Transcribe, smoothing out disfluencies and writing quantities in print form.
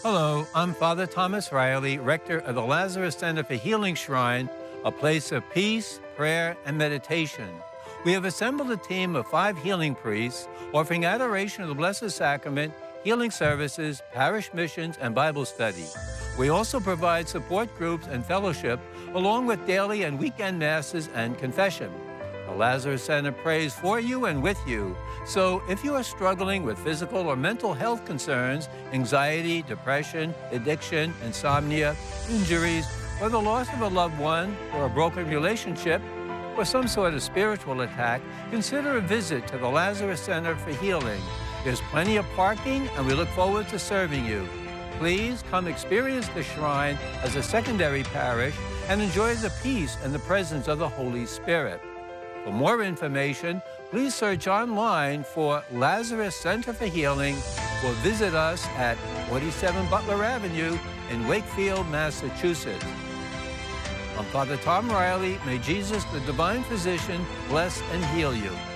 Hello, I'm Father Thomas Riley, rector of the Lazarus Center for Healing Shrine, a place of peace, prayer, and meditation. We have assembled a team of 5 healing priests offering adoration of the Blessed Sacrament, healing services, parish missions, and Bible study. We also provide support groups and fellowship, along with daily and weekend masses and confession. The Lazarus Center prays for you and with you. So if you are struggling with physical or mental health concerns, anxiety, depression, addiction, insomnia, injuries, or the loss of a loved one, or a broken relationship, or some sort of spiritual attack, consider a visit to the Lazarus Center for Healing. There's plenty of parking, and we look forward to serving you. Please come experience the shrine as a secondary parish and enjoy the peace and the presence of the Holy Spirit. For more information, please search online for Lazarus Center for Healing or visit us at 47 Butler Avenue in Wakefield, Massachusetts. I'm Father Tom Riley. May Jesus, the divine physician, bless and heal you.